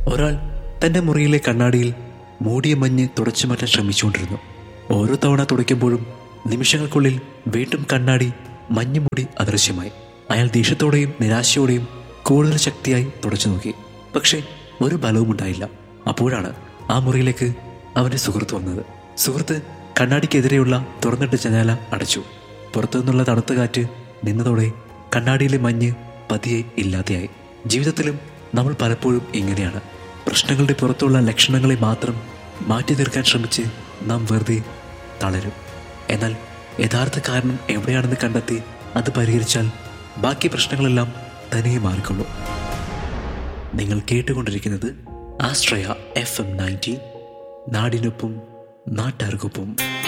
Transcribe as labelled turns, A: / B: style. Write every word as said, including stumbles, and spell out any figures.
A: ഒരാൾ തൻ്റെ മുറിയിലെ കണ്ണാടിയിൽ മൂടിയ മഞ്ഞ് തുടച്ചു മാറ്റാൻ ശ്രമിച്ചുകൊണ്ടിരുന്നു. ഓരോ തവണ തുടയ്ക്കുമ്പോഴും നിമിഷങ്ങൾക്കുള്ളിൽ വീണ്ടും കണ്ണാടി മഞ്ഞ് മൂടി അദൃശ്യമായി. അയാൾ ദേഷ്യത്തോടെയും നിരാശയോടെയും കൂടുതൽ ശക്തിയായി തുടച്ചു നോക്കി. പക്ഷേ ഒരു ബലവും ഉണ്ടായില്ല. അപ്പോഴാണ് ആ മുറിയിലേക്ക് അവൻ്റെ സുഹൃത്ത് വന്നത്. സുഹൃത്ത് കണ്ണാടിക്കെതിരെയുള്ള തുറന്നിട്ട ജനാല അടച്ചു. പുറത്തുനിന്നുള്ള തണുത്ത കാറ്റ് നിന്നതോടെ കണ്ണാടിയിലെ മഞ്ഞ് പതിയെ ഇല്ലാതെയായി. ജീവിതത്തിലും നമ്മൾ പലപ്പോഴും ഇങ്ങനെയാണ്. പ്രശ്നങ്ങളുടെ പുറത്തുള്ള ലക്ഷണങ്ങളെ മാത്രം മാറ്റി തീർക്കാൻ ശ്രമിച്ച് നാം വെറുതെ തളരും. എന്നാൽ യഥാർത്ഥ കാരണം എവിടെയാണെന്ന് കണ്ടെത്തി അത് പരിഹരിച്ചാൽ ബാക്കി പ്രശ്നങ്ങളെല്ലാം തനിയെ മാറിക്കൊള്ളൂ. നിങ്ങൾ കേട്ടുകൊണ്ടിരിക്കുന്നത് ആശ്രയ എഫ് എം നയൻറ്റി, നാടിനൊപ്പം നാട്ടാർക്കൊപ്പം.